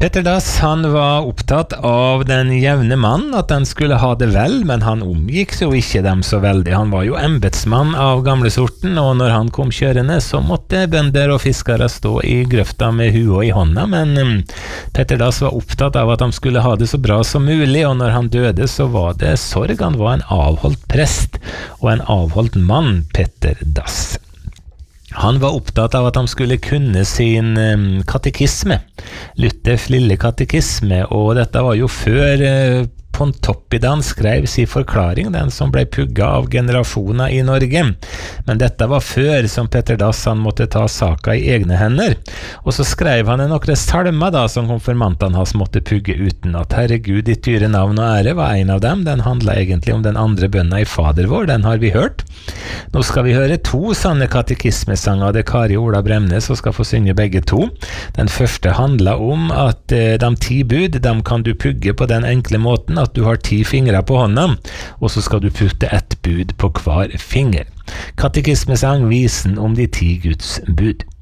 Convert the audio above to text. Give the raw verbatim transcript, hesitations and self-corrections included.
Petter Dass, han var opptatt av den jevne mann, at den skulle ha det vel, men han omgikk jo ikke dem så veldig. Han var jo embetsmann av gamle sorten, og når han kom kjørende, så måtte bønder og fiskere stå i grøfta med hua i hånda, men um, Petter Dass var opptatt av at de skulle ha det så bra som mulig, og når han døde, så var det sorg. Han var en avholdt prest, og en avholdt mann, Petter Dass. Han var opptatt av at han skulle kunne sin um, katekisme, Luthers lille katekisme, og dette var jo før uh, Pontoppidan skrev sin forklaring, den som ble pugga av generasjoner i Norge. Men dette var før som Petter Dass han måtte ta saka i egne hender. Og så skrev han noen salmer da, som konfirmantene hans måtte pugge uten at Herregud, ditt dyre navn og ære var en av dem. Den handla egentlig om den andre bønna i Fader vår, den har vi hørt. Nå skal vi høre to sanne katekismesanger. Det er Kari og Ola Bremnes som skal få synge begge to. Den første handler om at eh, de ti bud, dem kan du pugge på den enkle måten at du har ti fingre på hånda, og så skal du putte ett bud på hver finger. Katekismesang, visen om de ti Guds bud.